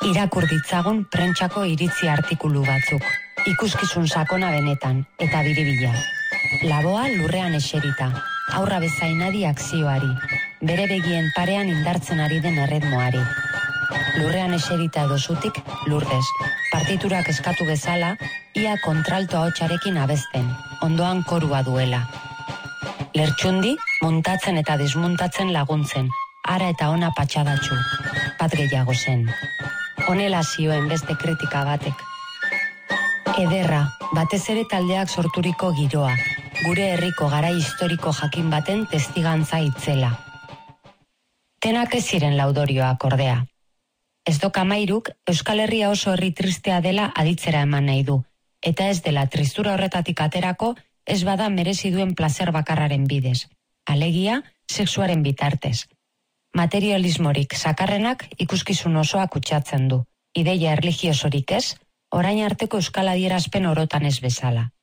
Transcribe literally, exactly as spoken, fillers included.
Irakur ditzagun prentsako iritzi artikulu batzuk. Ikuskizun sakona benetan, eta biribila. Laboa lurrean eserita, aurra bezainadi akzioari, bere begien parean indartzen ari den erritmoari. Lurrean eserita dozutik, lurdez, partiturak eskatu bezala, ia kontralto ahotsarekin abesten, ondoan korua duela. Lertxundi, muntatzen eta desmuntatzen laguntzen, ara eta ona patxadatxu, bat gehiago zen. Honela zioen beste kritika batek. Ederra, batez ere taldeak sorturiko giroa, gure herriko garai historiko jakin baten testigantza itzela. Tenak ez ziren laudorioak ordea. Ez doka mairuk, Euskal Herria oso herri tristea dela aditzera eman nahi du, eta ez dela tristura horretatik aterako ez bada merezi duen plazer bakarraren bidez, alegia sexuaren bitartez. Materialismorik sakarrenak ikuskizun osoa kutsatzen du, ideia erligiosorik ez, orain arteko euskal adierazpen orotan ez bezala.